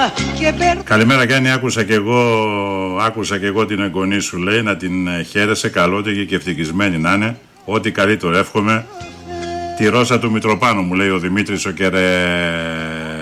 Καλημέρα Γιάννη, άκουσα και εγώ την εγγονή σου, λέει, να την χαίρεσαι, καλότεγη και ευτυχισμένη να είναι. Ό,τι καλύτερο εύχομαι. Τη Ρώσα του Μητροπάνου, μου λέει ο Δημήτρης ο